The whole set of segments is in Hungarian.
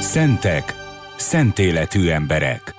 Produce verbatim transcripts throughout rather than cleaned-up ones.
Szentek, szent életű emberek.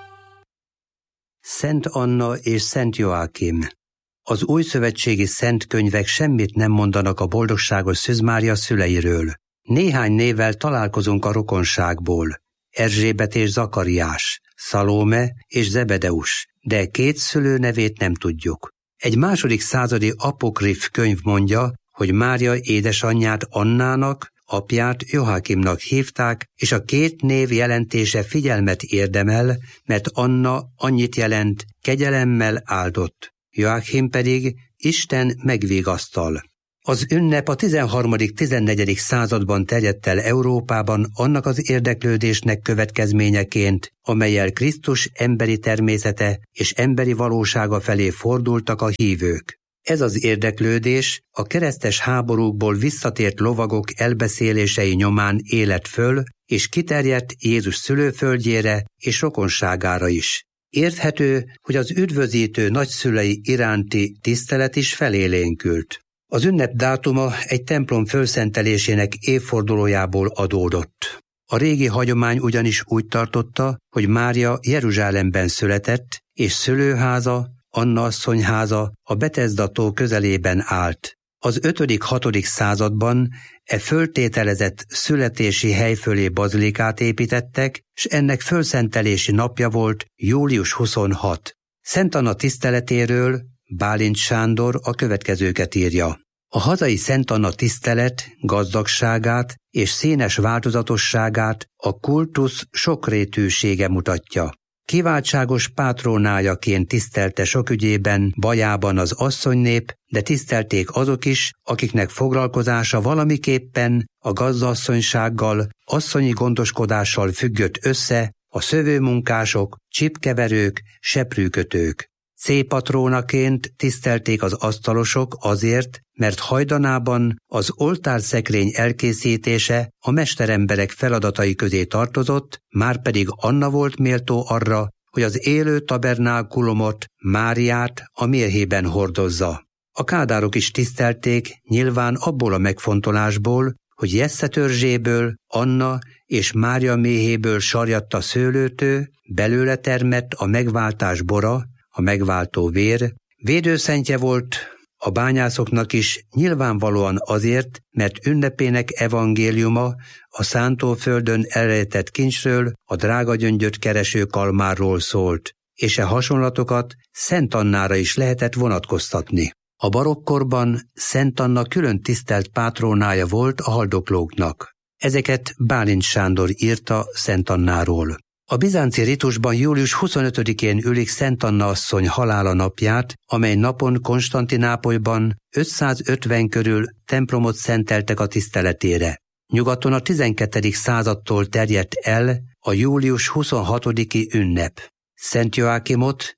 Szent Anna és Szent Joákim. Az újszövetségi szent könyvek semmit nem mondanak a boldogságos Szűz Mária szüleiről. Néhány névvel találkozunk a rokonságból. Erzsébet és Zakariás, Szalóme és Zebedeus, de két szülő nevét nem tudjuk. Egy második századi apokrif könyv mondja, hogy Mária édesanyját Annának, apját Joákimnak hívták, és a két név jelentése figyelmet érdemel, mert Anna annyit jelent, kegyelemmel áldott, Joákim pedig Isten megvigasztal. Az ünnep a tizenharmadik-tizennegyedik században terjedt el Európában annak az érdeklődésnek következményeként, amellyel Krisztus emberi természete és emberi valósága felé fordultak a hívők. Ez az érdeklődés a keresztes háborúkból visszatért lovagok elbeszélései nyomán élet föl, és kiterjedt Jézus szülőföldjére és rokonságára is. Érthető, hogy az üdvözítő nagyszülei iránti tisztelet is felélénkült. Az ünnep dátuma egy templom fölszentelésének évfordulójából adódott. A régi hagyomány ugyanis úgy tartotta, hogy Mária Jeruzsálemben született, és szülőháza, Anna asszonyháza a Betesda tó közelében állt. Az ötödik-hatodik században e föltételezett születési hely fölé bazilikát építettek, s ennek fölszentelési napja volt július huszonhatodika. Szent Anna tiszteletéről Bálint Sándor a következőket írja. A hazai Szent Anna tisztelet gazdagságát és színes változatosságát a kultusz sokrétűsége mutatja. Kiváltságos pátrónájaként tisztelte sok ügyében, bajában az asszonynép, de tisztelték azok is, akiknek foglalkozása valamiképpen a gazdasszonysággal, asszonyi gondoskodással függött össze, a szövőmunkások, csipkeverők, seprűkötők. C-patrónaként tisztelték az asztalosok azért, mert hajdanában az oltárszekrény elkészítése a mesteremberek feladatai közé tartozott, márpedig Anna volt méltó arra, hogy az élő tabernákulumot, Máriát a mérhében hordozza. A kádárok is tisztelték, nyilván abból a megfontolásból, hogy Jessze törzséből, Anna és Mária méhéből sarjadt a szőlőtő, belőle termett a megváltás bora, a megváltó vér, védőszentje volt a bányászoknak is nyilvánvalóan azért, mert ünnepének evangéliuma a szántóföldön elrejtett kincsről, a drága gyöngyöt kereső kalmárról szólt, és e hasonlatokat Szent Annára is lehetett vonatkoztatni. A barokkorban Szent Anna külön tisztelt pátrónája volt a haldoklóknak. Ezeket Bálint Sándor írta Szent Annáról. A bizánci ritusban július huszonötödikén ülik Szent Anna asszony halála napját, amely napon Konstantinápolyban ötszázötven körül templomot szenteltek a tiszteletére. Nyugaton a tizenkettedik századtól terjedt el a július huszonhatodiki ünnep. Szent Joákimot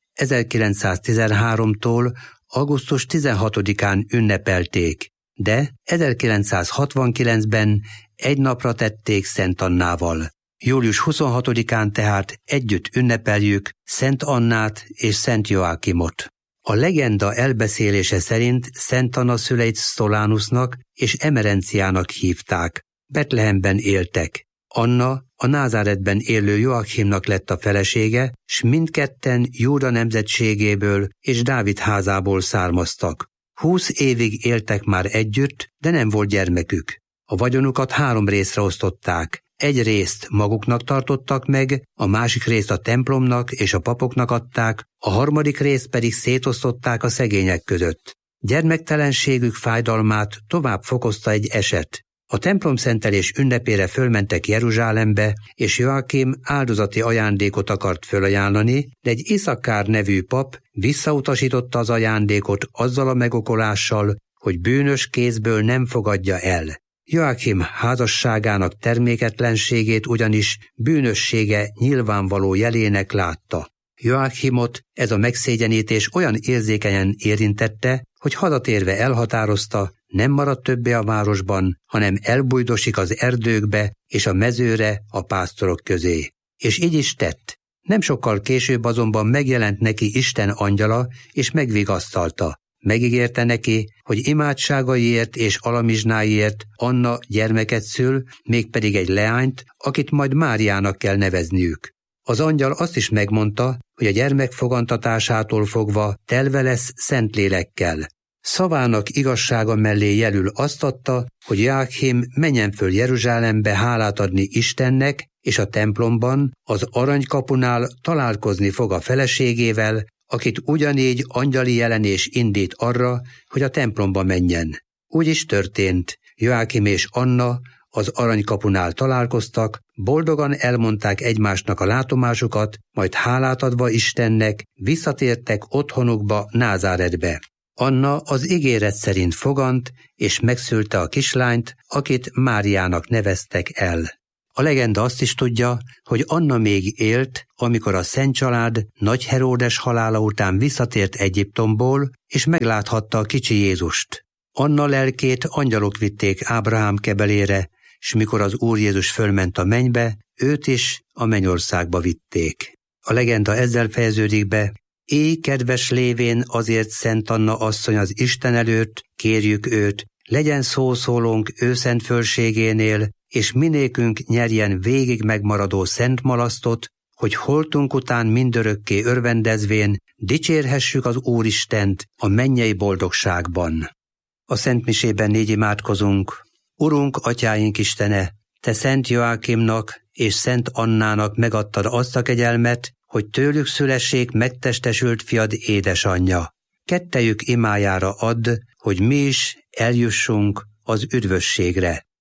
ezerkilencszáztizenháromtól augusztus tizenhatodikán ünnepelték, de ezerkilencszázhatvankilencben egy napra tették Szent Annával. július huszonhatodikán tehát együtt ünnepeljük Szent Annát és Szent Joákimot. A legenda elbeszélése szerint Szent Anna szüleit Szolánusnak és Emerenciának hívták. Betlehemben éltek. Anna a Názáretben élő Joákimnak lett a felesége, s mindketten Júda nemzetségéből és Dávid házából származtak. Húsz évig éltek már együtt, de nem volt gyermekük. A vagyonukat három részre osztották. Egy részt maguknak tartottak meg, a másik részt a templomnak és a papoknak adták, a harmadik részt pedig szétosztották a szegények között. Gyermektelenségük fájdalmát tovább fokozta egy eset. A templomszentelés ünnepére fölmentek Jeruzsálembe, és Joákim áldozati ajándékot akart fölajánlani, de egy Iszakár nevű pap visszautasította az ajándékot azzal a megokolással, hogy bűnös kézből nem fogadja el. Joákim házasságának terméketlenségét ugyanis bűnössége nyilvánvaló jelének látta. Joákimot ez a megszégyenítés olyan érzékenyen érintette, hogy hazatérve elhatározta, nem marad többé a városban, hanem elbujdosik az erdőkbe és a mezőre a pásztorok közé. És így is tett. Nem sokkal később azonban megjelent neki Isten angyala, és megvigasztalta. Megígérte neki, hogy imádságaiért és alamizsnáiért Anna gyermeket szül, mégpedig egy leányt, akit majd Máriának kell nevezniük. Az angyal azt is megmondta, hogy a gyermek fogantatásától fogva telve lesz Szentlélekkel. Szavának igazsága mellé jelül azt adta, hogy Joachim menjen föl Jeruzsálembe hálát adni Istennek, és a templomban, az aranykapunál találkozni fog a feleségével, akit ugyanígy angyali jelenés indít arra, hogy a templomba menjen. Úgy is történt. Joachim és Anna az aranykapunál találkoztak, boldogan elmondták egymásnak a látomásukat, majd hálát adva Istennek visszatértek otthonukba, Názáretbe. Anna az ígéret szerint fogant, és megszülte a kislányt, akit Máriának neveztek el. A legenda azt is tudja, hogy Anna még élt, amikor a Szent Család Nagy Heródes halála után visszatért Egyiptomból, és megláthatta a kicsi Jézust. Anna lelkét angyalok vitték Ábrahám kebelére, s mikor az Úr Jézus fölment a mennybe, őt is a mennyországba vitték. A legenda ezzel fejeződik be: Éj, kedves lévén azért Szent Anna asszony az Isten előtt, kérjük őt, legyen szószólónk ő szent fölségénél, és minékünk nyerjen végig megmaradó szent malasztot, hogy holtunk után mindörökké örvendezvén dicsérhessük az Úristent a mennyei boldogságban. A szentmisében négy imádkozunk. Urunk, atyáink Istene, te Szent Joachimnak és Szent Annának megadtad azt a kegyelmet, hogy tőlük szülessék megtestesült fiad édesanyja. Kettejük imájára add, hogy mi is eljussunk az üdvösségre.